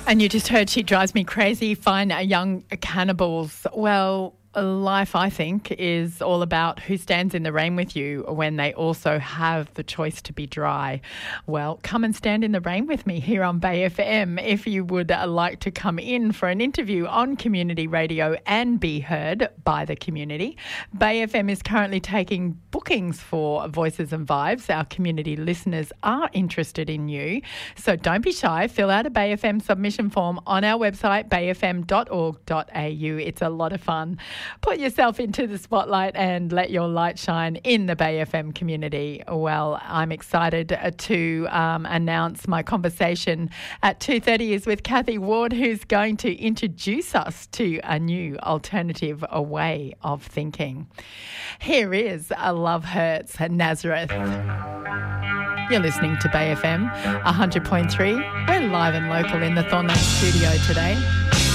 And you just heard She Drives Me Crazy, Fine Young Cannibals. Well, life, I think, is all about who stands in the rain with you when they also have the choice to be dry. Well, come and stand in the rain with me here on Bay FM if you would like to come in for an interview on community radio and be heard by the community. Bay FM is currently taking bookings for Voices and Vibes. Our community listeners are interested in you. So don't be shy. Fill out a Bay FM submission form on our website, bayfm.org.au. It's a lot of fun. Put yourself into the spotlight and let your light shine in the Bay FM community. Well, I'm excited to announce my conversation at 2:30 is with Kathy Ward, who's going to introduce us to a new alternative way of thinking. Here is A Love Hurts, Nazareth. You're listening to Bay FM 100.3. We're live and local in the Thornlake studio today.